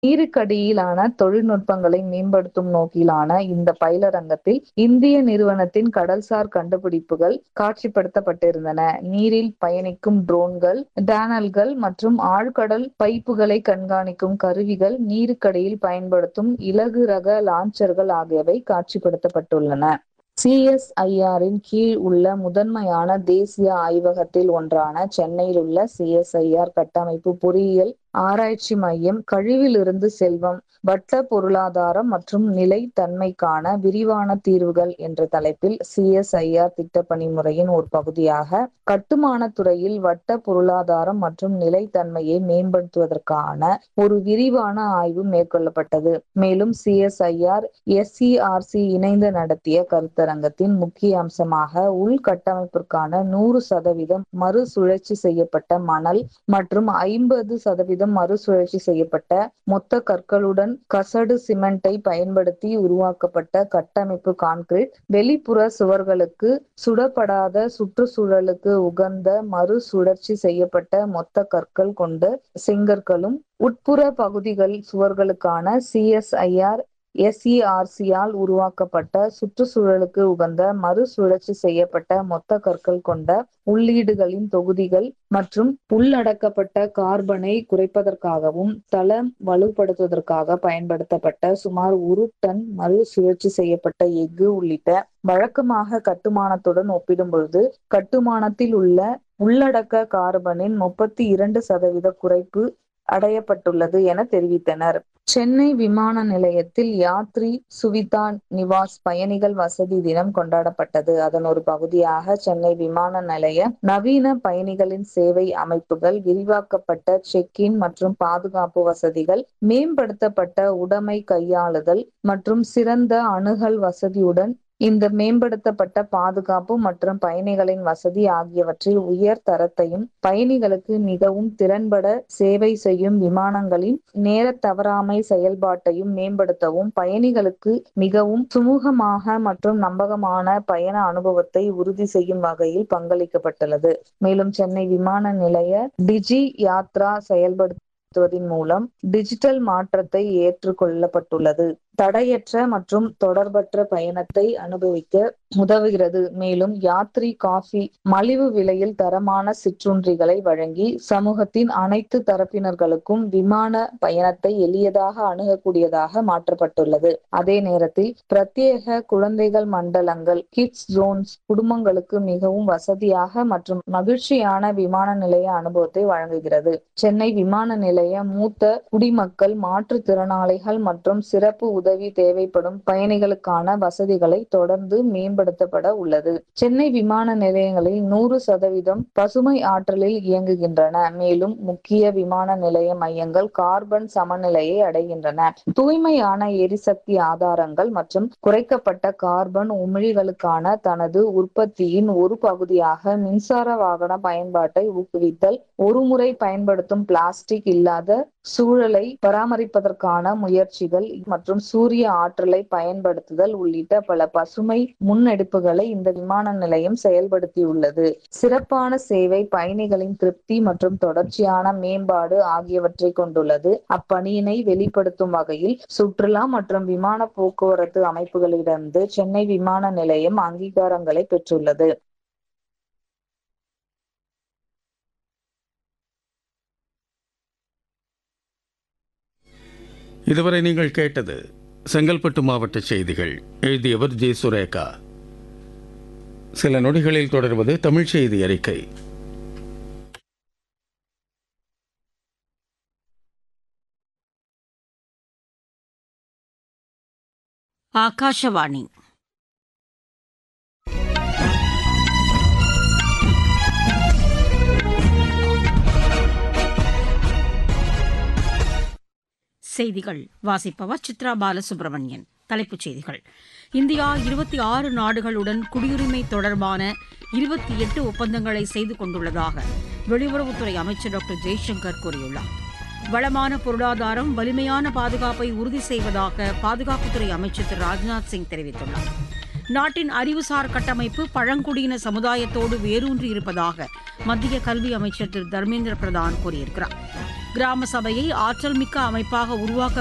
நீருக்கடியிலான தொழில்நுட்பங்களை மேம்படுத்தும் நோக்கிலான இந்த பயிலரங்கத்தில் இந்திய நிறுவனத்தின் கடல்சார் கண்டுபிடிப்புகள் காட்சிப்படுத்தப்பட்டிருந்தன. நீரில் பயணிக்கும் ட்ரோன்கள், டேனல்கள் மற்றும் ஆழ்கடல் பைப்புகளை கண்காணிக்கும் கருவிகள், நீருக்கடியில் பயன்படுத்தும் இலகு ரக லாஞ்சர்கள் ஆகியவை காட்சிப்படுத்தப்பட்டுள்ளன. CSIR-இன் கீழ் உள்ள முதன்மையான தேசிய ஆய்வகத்தில் ஒன்றான சென்னையில் உள்ள CSIR கட்டமைப்பு பொறியியல் ஆராய்ச்சி மையம் கழிவிலிருந்து செல்வம், வட்ட பொருளாதாரம் மற்றும் நிலைத்தன்மைக்கான விரிவான தீர்வுகள் என்ற தலைப்பில் CSIR திட்டப்பணி முறையின் ஒரு பகுதியாக கட்டுமானத் துறையில் வட்ட பொருளாதாரம் மற்றும் நிலைத்தன்மையை மேம்படுத்துவதற்கான ஒரு விரிவான ஆய்வு மேற்கொள்ளப்பட்டது. மேலும் CSIR SERC இணைந்து நடத்திய கருத்தரங்கத்தின் முக்கிய அம்சமாக உள்கட்டமைப்பிற்கான 100% மறுசுழற்சி செய்யப்பட்ட மணல் மற்றும் 50% மறுசுழற்சி செய்யப்பட்ட மொத்த கற்களுடன் கசடு சிமெண்டை பயன்படுத்தி உருவாக்கப்பட்ட கட்டமைப்பு கான்கிரீட், வெளிப்புற சுவர்களுக்கு சுடப்படாத சுற்றுச்சூழலுக்கு உகந்த மறுசுழற்சி செய்யப்பட்ட மொத்த கற்கள் கொண்ட செங்கற்களும், உட்புற பகுதிகள் சுவர்களுக்கான CSIR SERC-ஆல் உருவாக்கப்பட்ட சுற்றுச்சூழலுக்கு உகந்த மறுசுழற்சி செய்யப்பட்ட மொத்த கற்கள் கொண்ட உள்ளீடுகளின் தொகுதிகள் மற்றும் உள்ளடக்கப்பட்ட கார்பனை குறைப்பதற்காகவும் தளம் வலுப்படுத்துவதற்காக பயன்படுத்தப்பட்ட சுமார் 1 டன் மறுசுழற்சி செய்யப்பட்ட எஃகு உள்ளிட்ட வழக்கமாக கட்டுமானத்துடன் ஒப்பிடும்பொழுது கட்டுமானத்தில் உள்ள உள்ளடக்க கார்பனின் 32% குறைப்பு அடையப்பட்டுள்ளது என தெரிவித்தனர். சென்னை விமான நிலையத்தில் யாத்ரி சுவிதா நிவாஸ் பயணிகள் வசதி தினம் கொண்டாடப்பட்டது. அதன் ஒரு பகுதியாக சென்னை விமான நிலைய நவீன பயணிகளின் சேவை அமைப்புகள், விரிவாக்கப்பட்ட செக்-இன் மற்றும் பாதுகாப்பு வசதிகள், மேம்படுத்தப்பட்ட உடைமை கையாளுதல் மற்றும் சிறந்த அணுகல் வசதியுடன் இந்த மேம்படுத்தப்பட்ட பாதுகாப்பு மற்றும் பயணிகளின் வசதி ஆகியவற்றில் உயர் தரத்தையும், பயணிகளுக்கு மிகவும் திறன்பட சேவை செய்யும் விமானங்களின் நேரத் தவறாமை செயல்பாட்டையும் மேம்படுத்தவும், பயணிகளுக்கு மிகவும் சுமூகமாக மற்றும் நம்பகமான பயண அனுபவத்தை உறுதி செய்யும் வகையில் பங்களிக்கப்பட்டுள்ளது. மேலும் சென்னை விமான நிலைய டிஜி யாத்ரா செயல்படுத்துவதன் மூலம் டிஜிட்டல் மாற்றத்தை ஏற்றுக்கொள்ளப்பட்டுள்ளது. தடையற்ற மற்றும் தொடர்பற்ற பயணத்தை அனுபவிக்க உதவுகிறது. மேலும் யாத்ரி காஃபி மலிவு விலையில் தரமான சிற்றுண்டிகளை வழங்கி சமூகத்தின் அனைத்து தரப்பினர்களுக்கும் விமான பயணத்தை எளிதாக அணுகக்கூடியதாக மாற்றப்பட்டுள்ளது. அதே நேரத்தில் பிரத்யேக குழந்தைகள் மண்டலங்கள், கிட்ஸ் ஜோன்ஸ் குடும்பங்களுக்கு மிகவும் வசதியாக மற்றும் மகிழ்ச்சியான விமான நிலைய அனுபவத்தை வழங்குகிறது. சென்னை விமான நிலைய மூத்த குடிமக்கள், மாற்றுத்திறனாளிகள் மற்றும் சிறப்பு உதவி தேவைப்படும் பயணிகளுக்கான வசதிகளை தொடர்ந்து மேம்படுத்தப்பட உள்ளது. சென்னை விமான நிலையங்களில் 100% பசுமை ஆற்றலில் இயங்குகின்றன. மேலும் முக்கிய விமான நிலைய மையங்கள் கார்பன் சமநிலையை அடைகின்றன. தூய்மையான எரிசக்தி ஆதாரங்கள் மற்றும் குறைக்கப்பட்ட கார்பன் உமிழ்வுகளுக்கான தனது உற்பத்தியின் ஒரு பகுதியாக மின்சார வாகன பயன்பாட்டை ஊக்குவித்தல், ஒருமுறை பயன்படுத்தும் பிளாஸ்டிக் இல்லாத சூழலை பராமரிப்பதற்கான முயற்சிகள் மற்றும் சூரிய ஆற்றலை பயன்படுத்துதல் உள்ளிட்ட பல பசுமை முன்னெடுப்புகளை இந்த விமான நிலையம் செயல்படுத்தியுள்ளது. சிறப்பான சேவை, பயணிகளின் திருப்தி மற்றும் தொடர்ச்சியான மேம்பாடு ஆகியவற்றை கொண்டுள்ளது. அப்பணியினை வெளிப்படுத்தும் வகையில் சுற்றுலா மற்றும் விமான போக்குவரத்து அமைப்புகளிடமிருந்து சென்னை விமான நிலையம் அங்கீகாரங்களை பெற்றுள்ளது. இதுவரை நீங்கள் கேட்டது செங்கல்பட்டு மாவட்ட செய்திகள். எழுதியவர் ஜே. சுரேகா. சில நொடிகளில் தொடர்வது தமிழ் செய்தி அறிக்கை. ஆகாஷவாணி. செய்திகள் வாசிப்பவர் சித்ரா பாலசுப்ரமணியன். தலைப்புச் செய்திகள். இந்தியா 26 நாடுகளுடன் குடியுரிமை தொடர்பான 28 ஒப்பந்தங்களை செய்து கொண்டுள்ளதாக வெளியுறவுத்துறை அமைச்சர் டாக்டர் ஜெய்சங்கர் கூறியுள்ளார். வளமான பொருளாதாரம் வலிமையான பாதுகாப்பை உறுதி செய்வதாக பாதுகாப்புத்துறை அமைச்சர் திரு ராஜ்நாத் சிங் தெரிவித்துள்ளார். நாட்டின் அறிவுசார் கட்டமைப்பு பழங்குடியின சமுதாயத்தோடு வேரூன்றி இருப்பதாக மத்திய கல்வி அமைச்சர் திரு தர்மேந்திர பிரதான் கூறியிருக்கிறார். கிராம சபையை ஆற்றல்மிக்க அமைப்பாக உருவாக்க